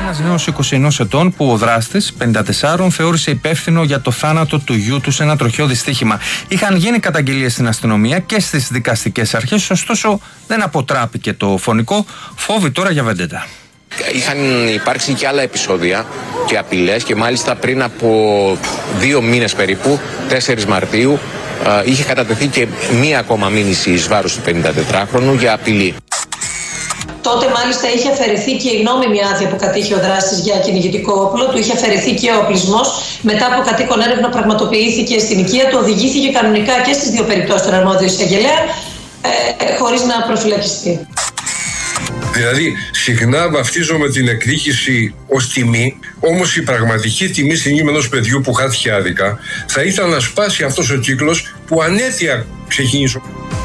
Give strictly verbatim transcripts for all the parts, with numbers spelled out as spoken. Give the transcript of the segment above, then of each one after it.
Ένας νέος είκοσι ενός ετών που ο δράστης, πενήντα τεσσάρων, θεώρησε υπεύθυνο για το θάνατο του γιού του σε ένα τροχαίο δυστύχημα. Είχαν γίνει καταγγελίες στην αστυνομία και στις δικαστικές αρχές, ωστόσο δεν αποτράπηκε το φωνικό. Φόβοι τώρα για βεντέτα. Είχαν υπάρξει και άλλα επεισόδια και απειλές και μάλιστα πριν από δύο μήνες περίπου, τέσσερις Μαρτίου, είχε κατατεθεί και μία ακόμα μήνυση εις βάρος του πενηντατετράχρονου για απειλή. Τότε μάλιστα είχε αφαιρεθεί και η νόμιμη άδεια που κατήχε ο δράστης για κυνηγητικό όπλο, του είχε αφαιρεθεί και ο οπλισμός. Μετά από κατοίκον έρευνα πραγματοποιήθηκε στην οικία του, οδηγήθηκε κανονικά και στις δύο περιπτώσεις στον αρμόδιο εισαγγελέα, ε, χωρίς να προφυλακιστεί. Δηλαδή, συχνά βαφτίζομαι την εκδίκηση ως τιμή, όμως η πραγματική τιμή στην ύμνη ενός παιδιού που χάθηκε άδικα θα ήταν να σπάσει αυτός ο κύκλος που ανέτεια ξεκίνησε.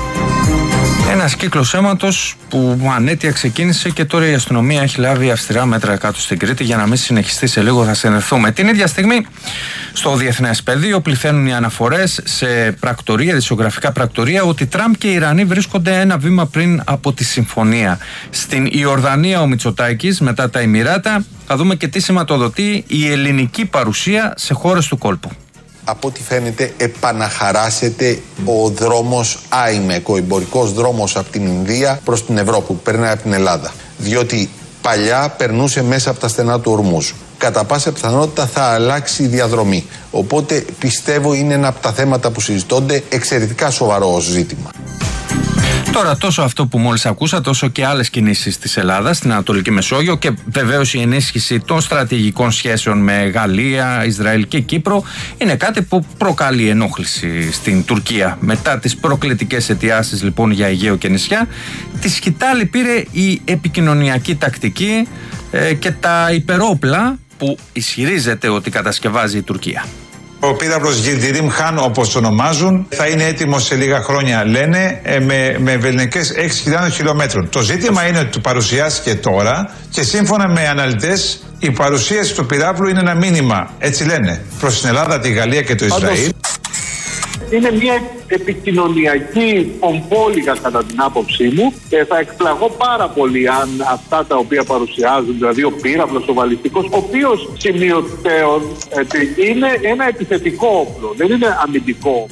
Ένας κύκλος αίματος που ανέτεια ξεκίνησε και τώρα η αστυνομία έχει λάβει αυστηρά μέτρα κάτω στην Κρήτη για να μην συνεχιστεί. Σε λίγο θα συνδεθούμε. Την ίδια στιγμή στο διεθνές πεδίο πληθαίνουν οι αναφορές σε πρακτορία, δισογραφικά πρακτορία, ότι Τραμπ και οι Ιρανοί βρίσκονται ένα βήμα πριν από τη συμφωνία. Στην Ιορδανία ο Μητσοτάκης, μετά τα Εμιράτα, θα δούμε και τι σηματοδοτεί η ελληνική παρουσία σε χώρες του κόλπου. Από ό,τι φαίνεται επαναχαράσεται ο δρόμος άιμεκ, ο εμπορικός δρόμος από την Ινδία προς την Ευρώπη που περνάει από την Ελλάδα. Διότι παλιά περνούσε μέσα από τα στενά του Ορμούζ. Κατά πάσα πιθανότητα θα αλλάξει η διαδρομή. Οπότε πιστεύω είναι ένα από τα θέματα που συζητώνται, εξαιρετικά σοβαρό ως ζήτημα. Τώρα τόσο αυτό που μόλις ακούσατε, όσο και άλλες κινήσεις της Ελλάδας στην Ανατολική Μεσόγειο και βεβαίως η ενίσχυση των στρατηγικών σχέσεων με Γαλλία, Ισραήλ και Κύπρο είναι κάτι που προκαλεί ενόχληση στην Τουρκία. Μετά τις προκλητικές αιτιάσεις λοιπόν για Αιγαίο και νησιά, τη σκητάλη πήρε η επικοινωνιακή τακτική ε, και τα υπερόπλα που ισχυρίζεται ότι κατασκευάζει η Τουρκία. Ο πύραυλος Γιλντιρίμ Χάν, όπως το ονομάζουν, θα είναι έτοιμος σε λίγα χρόνια, λένε, με, με βεληνικές έξι χιλιάδες χιλιόμετρων. Το ζήτημα είναι ότι του παρουσιάστηκε τώρα και σύμφωνα με αναλυτές, η παρουσίαση του πυράβλου είναι ένα μήνυμα, έτσι λένε, προς την Ελλάδα, τη Γαλλία και το Ισραήλ. Είναι μια επικοινωνιακή πομπόλιγα κατά την άποψή μου και θα εκπλαγώ πάρα πολύ αν αυτά τα οποία παρουσιάζουν, δηλαδή ο πύραυλος, ο βαλιστικός, ο οποίος σημειωτέων είναι ένα επιθετικό όπλο, δεν είναι αμυντικό.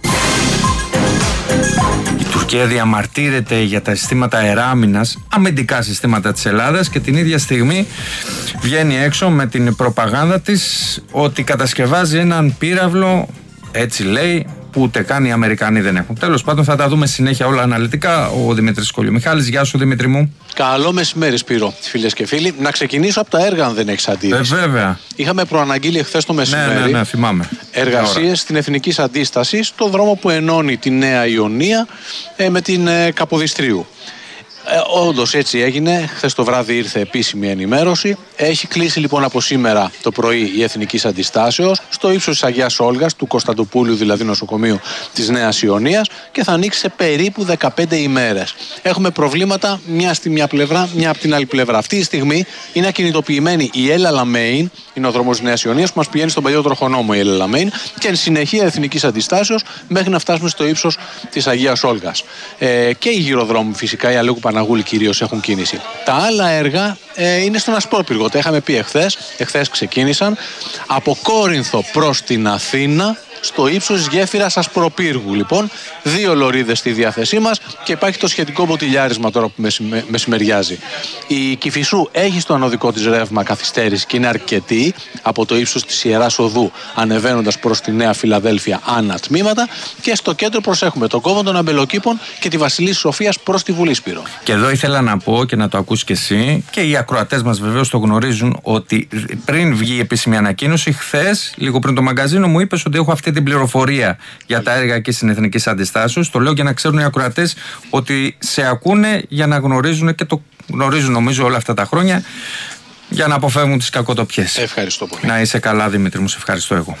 Η Τουρκία διαμαρτύρεται για τα συστήματα αεράμινας, αμυντικά συστήματα της Ελλάδας, και την ίδια στιγμή βγαίνει έξω με την προπαγάνδα της ότι κατασκευάζει έναν πύραυλο, έτσι λέει, που ούτε καν οι Αμερικανοί δεν έχουν. Τέλος πάντων, θα τα δούμε συνέχεια όλα αναλυτικά. Ο Δημήτρης Κολιομιχάλης. Γεια σου, Δημήτρη μου. Καλό μεσημέρι, Σπύρο, φίλες και φίλοι. Να ξεκινήσω από τα έργα, αν δεν έχεις αντίρρηση. Ε, βέβαια. Είχαμε προαναγγείλει εχθές το μεσημέρι. Ναι, ναι, ναι, θυμάμαι. Εργασίες στην Εθνικής Αντίστασης, στο δρόμο που ενώνει τη Νέα Ιωνία ε, με την ε, Καποδιστρίου. Ε, όντως έτσι έγινε. Χθες το βράδυ ήρθε επίσημη ενημέρωση. Έχει κλείσει λοιπόν από σήμερα το πρωί η Εθνικής Αντιστάσεως στο ύψος της Αγίας Όλγας, του Κωνσταντοπούλου δηλαδή νοσοκομείου της Νέας Ιωνίας, και θα ανοίξει σε περίπου δεκαπέντε ημέρες. Έχουμε προβλήματα μια στη μια πλευρά, μια από την άλλη πλευρά. Αυτή τη στιγμή είναι ακινητοποιημένη η Έλα Λαμέιν, είναι ο δρόμος της Νέας Ιωνίας που μας πηγαίνει στον παλιό τροχονόμο η Έλα Λαμέιν, και εν συνεχεία Εθνικής Αντιστάσεως μέχρι να φτάσουμε στο ύψος της Αγίας Όλγας. Ε, και οι γυροδρόμοι φυσικά, οι Αλέκου Παναγούλη κυρίως, έχουν κίνηση. Τα άλλα έργα ε, είναι στον Ασπρόπυργο. Τα είχαμε πει εχθές. Εχθές ξεκίνησαν από Κόρινθο προς την Αθήνα, στο ύψος της γέφυρας Ασπροπύργου. Λοιπόν, δύο λωρίδες στη διάθεσή μας και υπάρχει το σχετικό μποτιλιάρισμα τώρα που μεσημεριάζει. Η Κηφισού έχει στο ανωδικό της ρεύμα καθυστέρηση και είναι αρκετή από το ύψος της Ιεράς Οδού ανεβαίνοντας προς τη Νέα Φιλαδέλφια ανά τμήματα, και στο κέντρο προσέχουμε το κόμβο των Αμπελοκήπων και τη Βασιλής Σοφίας προς τη Βουλή, Σπύρο. Και εδώ ήθελα να πω και να το ακούσει και εσύ, και οι ακροατές μας βεβαίως το γνωρίζουν, ότι πριν βγει η επίσημη ανακοίνωση, χθες, λίγο πριν το μαγκαζίνο, μου είπες ότι έχω αυτή την πληροφορία για τα έργα εκεί στην Εθνική Αντιστάσεως. Το λέω για να ξέρουν οι ακροατές ότι σε ακούνε, για να γνωρίζουν, και το γνωρίζουν νομίζω όλα αυτά τα χρόνια, για να αποφεύγουν τις κακοτοπιές. Ευχαριστώ πολύ. Να είσαι καλά, Δημήτρη μου, σε ευχαριστώ εγώ.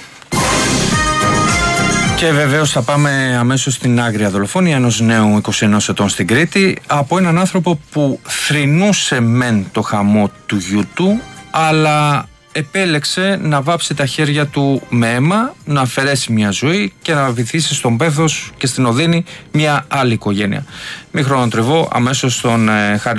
Και βεβαίως θα πάμε αμέσως στην άγρια δολοφονία ενός νέου είκοσι ενός ετών στην Κρήτη, από έναν άνθρωπο που θρηνούσε μεν το χαμό του γιού του, αλλά επέλεξε να βάψει τα χέρια του με αίμα, να αφαιρέσει μια ζωή και να βυθίσει στον πέθος και στην οδύνη μια άλλη οικογένεια. Μη χρονοτριβώ, αμέσως στον ε, Χάρη